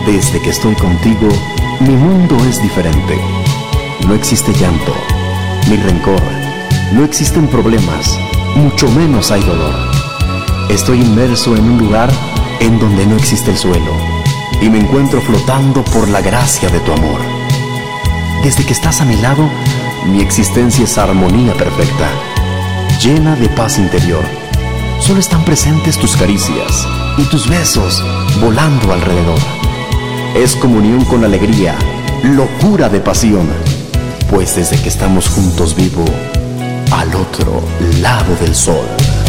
Desde que estoy contigo, mi mundo es diferente. No existe llanto, ni rencor, no existen problemas, mucho menos hay dolor. Estoy inmerso en un lugar en donde no existe el suelo y me encuentro flotando por la gracia de tu amor. Desde que estás a mi lado, mi existencia es armonía perfecta, llena de paz interior. Solo están presentes tus caricias y tus besos volando alrededor. Es comunión con alegría, locura de pasión, pues desde que estamos juntos vivo al otro lado del sol.